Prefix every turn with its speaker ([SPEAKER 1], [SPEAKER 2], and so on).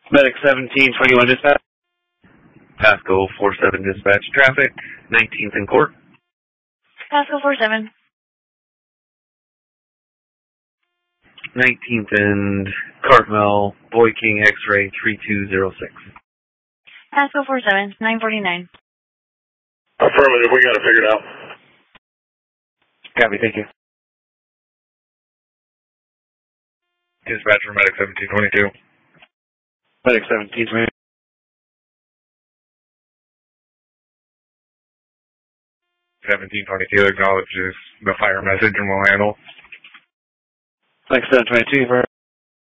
[SPEAKER 1] Medic 1721 dispatch.
[SPEAKER 2] Pasco 47 dispatch. Traffic, 19th and Court.
[SPEAKER 3] Pasco 47.
[SPEAKER 2] 19th and Cartmel, Boy King X-Ray 3206.
[SPEAKER 3] Pasco 47, 949.
[SPEAKER 4] Affirmative, we got it figured out.
[SPEAKER 1] Copy, thank you.
[SPEAKER 4] Dispatcher, Medic 1722.
[SPEAKER 1] Medic 1722.
[SPEAKER 4] 1722 acknowledges the fire message and will handle.
[SPEAKER 1] Medic 722 for